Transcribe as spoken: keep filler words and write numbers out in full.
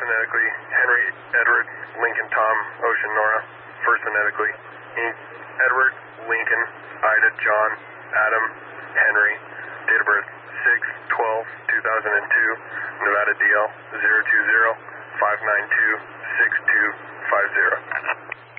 phonetically, Henry, Edward, Lincoln, Tom, Ocean, Nora. First phonetically, Edward, Lincoln, Ida, John, Adam, Henry. Date of birth, six twelve two thousand two, Nevada D L zero two zero five nine two six two five zero.